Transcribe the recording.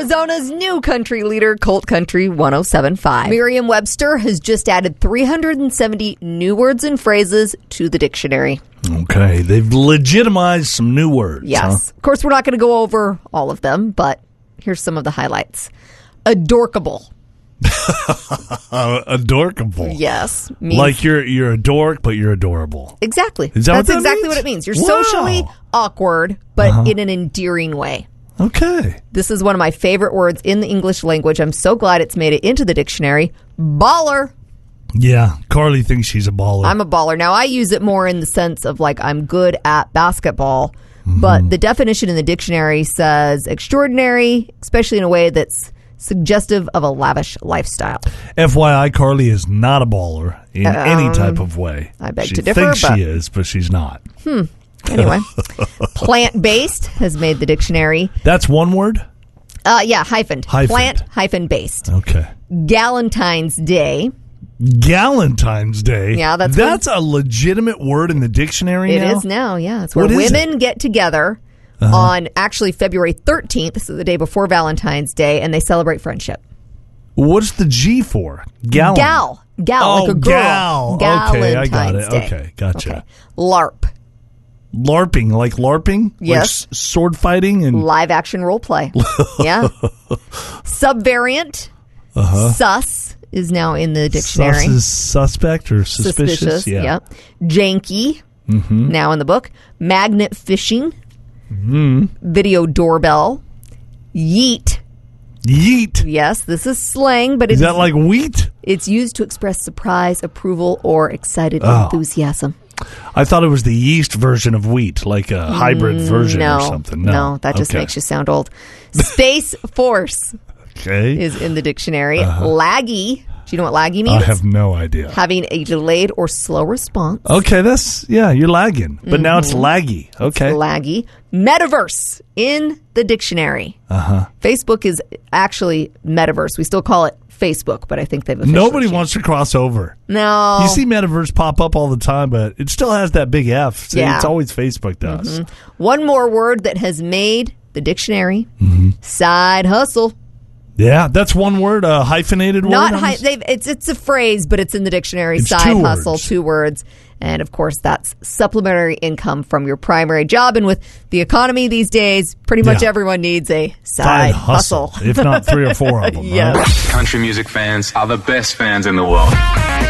Arizona's new country leader, Colt Country 107.5. Merriam-Webster has just added 370 new words and phrases to the dictionary. Okay, they've legitimized some new words. Yes. Huh? Of course, we're not going to go over all of them, but here's some of the highlights. Adorkable. Adorkable. Yes. Like you're a dork, but you're adorable. Exactly. That's exactly what it means. You're socially awkward, but in an endearing way. Okay. This is one of my favorite words in the English language. I'm so glad it's made it into the dictionary. Baller. Yeah, Carly thinks she's a baller. I'm a baller. Now, I use it more in the sense of like I'm good at basketball, but the definition in the dictionary says extraordinary, especially in a way that's suggestive of a lavish lifestyle. FYI, Carly is not a baller in any type of way. I beg she to differ. Thinks she is, but she's not. Anyway, plant-based has made the dictionary. That's one word? Yeah, hyphened. Plant hyphen based. Okay. Galentine's Day. Galentine's Day? Yeah, that's a legitimate word in the dictionary now? It is now, yeah. It's where What is women get together on actually February 13th, so the day before Valentine's Day, and they celebrate friendship. What's the G for? Gal, like a girl. Gal. Okay, I got it. Day. Okay, gotcha. Okay. LARP. LARPing, like LARPing? Yes. Like sword fighting? And live action role play. Yeah. Subvariant. Sus is now in the dictionary. Sus is suspect or suspicious? Yeah. Yep. Janky, now in the book. Magnet fishing. Video doorbell. Yeet. Yeet. Yes, this is slang, but is that like wheat? It's used to express surprise, approval, or excited enthusiasm. I thought it was the yeast version of wheat, like a hybrid version or something. No, that just makes you sound old. Space Force is in the dictionary. Laggy. Do you know what laggy means? I have no idea. Having a delayed or slow response. Okay, you're lagging. But now it's laggy. Okay. It's laggy. Metaverse in the dictionary. Facebook is actually metaverse. We still call it Facebook, but I think they've officially Nobody changed. wants to cross over. No. You see metaverse pop up all the time, but it still has that big F. See, Yeah. It's always Facebook does. One more word that has made the dictionary. Side hustle. Yeah, that's one word, a hyphenated word. It's a phrase, but it's in the dictionary. It's Side 2 hustle, words. 2 words. And, of course, that's supplementary income from your primary job. And with the economy these days, pretty much everyone needs a side hustle. If not 3 or 4 of them. Yeah. Right? Country music fans are the best fans in the world.